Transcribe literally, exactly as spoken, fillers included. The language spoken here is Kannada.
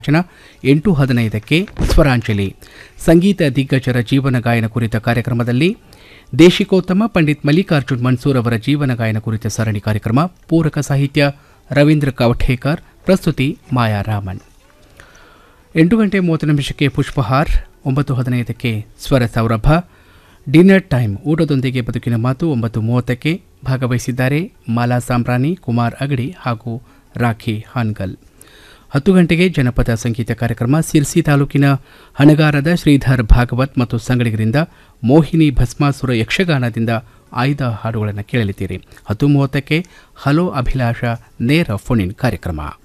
ಎಂಟು ಹದಿನೈದಕ್ಕೆ ಸ್ವರಾಂಜಲಿ ಸಂಗೀತ ದಿಗ್ಗಜರ ಜೀವನ ಗಾಯನ ಕುರಿತ ಕಾರ್ಯಕ್ರಮದಲ್ಲಿ ದೇಶಿಕೋತ್ತಮ ಪಂಡಿತ್ ಮಲ್ಲಿಕಾರ್ಜುನ್ ಮನ್ಸೂರ್ ಅವರ ಜೀವನ ಗಾಯನ ಕುರಿತ ಸರಣಿ ಕಾರ್ಯಕ್ರಮ. ಪೂರಕ ಸಾಹಿತ್ಯ ರವೀಂದ್ರ ಕವಠೇಕರ್, ಪ್ರಸ್ತುತಿ ಮಾಯಾರಾಮನ್. ಎಂಟು ಗಂಟೆ ಮೂವತ್ತು ನಿಮಿಷಕ್ಕೆ ಪುಷ್ಪಹಾರ್, ಒಂಬತ್ತು ಹದಿನೈದಕ್ಕೆ ಸ್ವರ ಸೌರಭ, ಡಿನ್ನರ್ ಟೈಮ್ ಊಟದೊಂದಿಗೆ ಬದುಕಿನ ಮಾತು ಒಂಬತ್ತು ಮೂವತ್ತಕ್ಕೆ ಭಾಗವಹಿಸಿದ್ದಾರೆ ಮಾಲಾ ಸಾಂಬ್ರಾಣಿ, ಕುಮಾರ್ ಅಗಡಿ ಹಾಗೂ ರಾಖಿ ಹಾನ್ಗಲ್. ಹತ್ತು ಗಂಟೆಗೆ ಜನಪದ ಸಂಗೀತ ಕಾರ್ಯಕ್ರಮ. ಸಿರ್ಸಿ ತಾಲೂಕಿನ ಹಣಗಾರದ ಶ್ರೀಧರ್ ಭಾಗವತ್ ಮತ್ತು ಸಂಗಡಿಗರಿಂದ ಮೋಹಿನಿ ಭಸ್ಮಾಸುರ ಯಕ್ಷಗಾನದಿಂದ ಆಯ್ದ ಹಾಡುಗಳನ್ನು ಕೇಳಲಿದ್ದೀರಿ. ಹತ್ತು ಮೂವತ್ತಕ್ಕೆ ಹಲೋ ಅಭಿಲಾಷ ನೇರ ಫೋನ್ ಇನ್ ಕಾರ್ಯಕ್ರಮ.